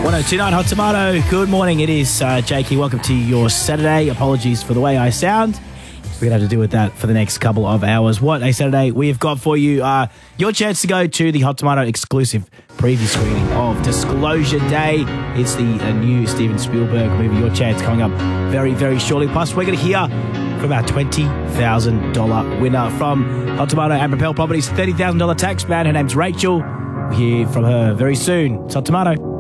1029 Hot Tomato. Good morning. It is Jakey. Welcome to your Saturday. Apologies for the way I sound. We're going to have to deal with that for the next couple of hours. What a Saturday we have got for you. Your chance to go to the Hot Tomato exclusive preview screening of Disclosure Day. It's the new Steven Spielberg movie. Your chance coming up very, very shortly. Plus, we're going to hear from our $20,000 winner from Hot Tomato and Propel Properties' $30,000 tax man. Her name's Rachel. We'll hear from her very soon. It's Hot Tomato.